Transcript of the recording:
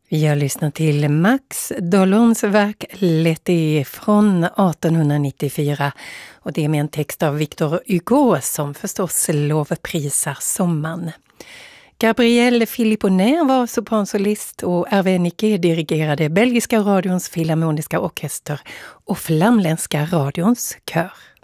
Vi har lyssnat till Max Dollons verk L'été från 1894 och det är med en text av Victor Hugo som förstås lovprisar sommaren. Gabrielle Philipponet var sopransolist och Hervé Niquet dirigerade Belgiska radions filharmoniska orkester och Flamländska radions kör.